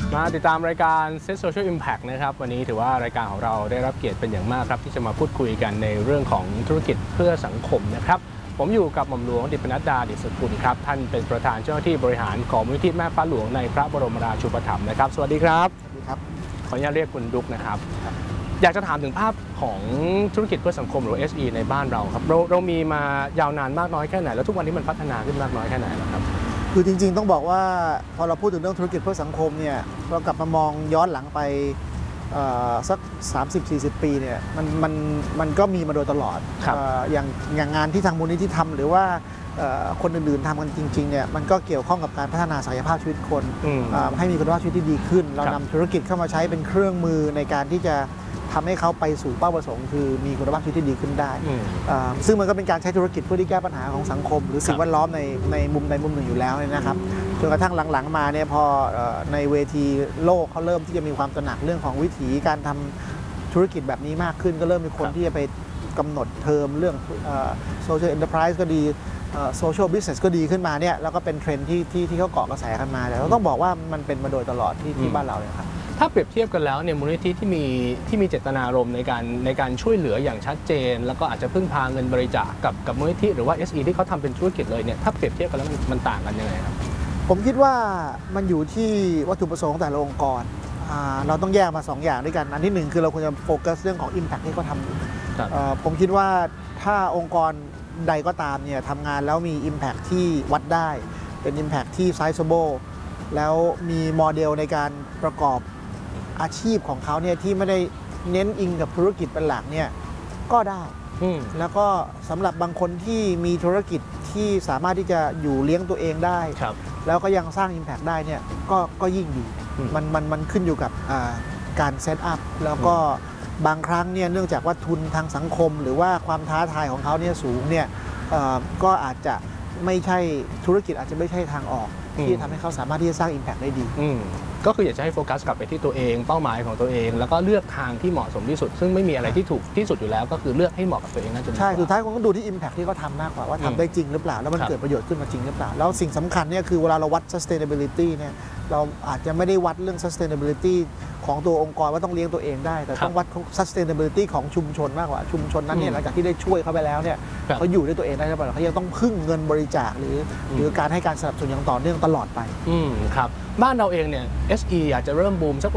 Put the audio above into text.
มาติดตามรายการ Set Social Impact นะครับวันนี้ถือว่ารายการของเราได้รับเกียรติเป็นอย่างมากครับที่จะมาพูดคุยกันในเรื่องของธุรกิจเพื่อสังคมนะครับผมอยู่กับหม่อมหลวงดิษฐปนัดดา ดิษฐกุลครับท่านเป็นประธานเจ้าหน้าที่บริหารของมูลนิธิแม่ฟ้าหลวงในพระบรมราชูปถัมภ์นะครับสวัสดีครับสวัสดีครับขออนุญาตเรียกคุณดุ๊กนะครับอยากจะถามถึงภาพของธุรกิจเพื่อสังคมหรือ SE ในบ้านเราครับเรามีมายาวนานมากน้อยแค่ไหนแล้วทุกวันนี้มันพัฒนาขึ้นมากน้อยแค่ไหนแล้วครับคือจริงๆต้องบอกว่าพอเราพูดถึงเรื่องธุรกิจเพื่อสังคมเนี่ยเรากลับมามองย้อนหลังไปสัก 30-40 ปีเนี่ยมันก็มีมาโดยตลอดอย่างงานที่ทางมูลนิธิทำหรือว่าคนอื่นๆทำกันจริงๆเนี่ยมันก็เกี่ยวข้องกับการพัฒนาศักยภาพชีวิตคนให้มีคุณภาพชีวิตที่ดีขึ้นเรานำธุรกิจเข้ามาใช้เป็นเครื่องมือในการที่จะทำให้เขาไปสู่เป้าประสงค์คือมีคุณภาพชีวิตที่ดีขึ้นได้ซึ่งมันก็เป็นการใช้ธุรกิจเพื่อที่แก้ปัญหาของสังคมหรือสิ่งแวดล้อมในมุมใดมุมหนึ่งอยู่แล้วนะครับจนกระทั่งหลังๆมาเนี่ยพอในเวทีโลกเขาเริ่มที่จะมีความตระหนักเรื่องของวิธีการทำธุรกิจแบบนี้มากขึ้นก็เริ่มมีคนที่จะไปกำหนดเทอมเรื่องsocial enterprise ก็ดีsocial business ก็ดีขึ้นมาเนี่ยแล้วก็เป็นเทรนด์ที่เขาเกาะกระแสกันมาแต่เราต้องบอกว่ามันเป็นมาโดยตลอดที่บ้านเราเนี่ยครับถ้าเปรียบเทียบกันแล้วเนี่ยมูลนิธิที่มีเจตนารมณ์ในการช่วยเหลืออย่างชัดเจนแล้วก็อาจจะพึ่งพาเงินบริจาคกับมูลนิธิหรือว่า SE ที่เขาทำเป็นธุรกิจเลยเนี่ยถ้าเปรียบเทียบกันแล้วมันต่างกันยังไงครับผมคิดว่ามันอยู่ที่วัตถุประสงค์ของแต่ละองค์กรเราต้องแยกมา2อย่างด้วยกันอันที่1คือเราควรจะโฟกัสเรื่องของ Impact ที่เขาทำผมคิดว่าถ้าองค์กรใดก็ตามเนี่ยทำงานแล้วมี Impact ที่วัดได้เป็น Impact ที่ Sizable แล้วมีโมเดลในการประกอบอาชีพของเขาเนี่ยที่ไม่ได้เน้นอิงกับธุรกิจเป็นหลักเนี่ยก็ได้แล้วก็สำหรับบางคนที่มีธุรกิจที่สามารถที่จะอยู่เลี้ยงตัวเองได้แล้วก็ยังสร้าง Impact ได้เนี่ยก็ยิ่งดีมันขึ้นอยู่กับการเซตอัพแล้วก็บางครั้งเนี่ยเนื่องจากว่าทุนทางสังคมหรือว่าความท้าทายของเขาเนี่ยสูงเนี่ยก็อาจจะไม่ใช่ธุรกิจอาจจะไม่ใช่ทางออกที่ทำให้เขาสามารถที่จะสร้าง Impact ได้ดีก็คืออยากจะให้โฟกัสกลับไปที่ตัวเองเป้าหมายของตัวเองแล้วก็เลือกทางที่เหมาะสมที่สุดซึ่งไม่มีอะไรที่ถูกที่สุดอยู่แล้วก็คือเลือกให้เหมาะกับตัวเองน่าจะใช่สุดท้ายคงต้องดูที่ Impact ที่เขาทำมากกว่าว่าทำได้จริงหรือเปล่าแล้วมันเกิดประโยชน์ขึ้นมาจริงหรือเปล่าแล้วสิ่งสำคัญเนี่ยคือเวลาเราวัด sustainability เนี่ยเราอาจจะไม่ได้วัดเรื่อง sustainability ของตัวองค์กรว่าต้องเลี้ยงตัวเองได้แต่ต้องวัด sustainability ของชุมชนมากกว่าชุมชนนั้นเนี่ยหลังจากที่ได้ช่วยเขาไปแล้วเนี่ยเขาอยู่ด้วยตัวเองได้หรือเปล่าเขายังต้องพึ่งเงินบริจาคหรือการให้การสนับสนุนอย่างต่อเนื่องตลอดไปครับบ้านเราเองเนี่ย SE อยากจะเริ่มบูมสัก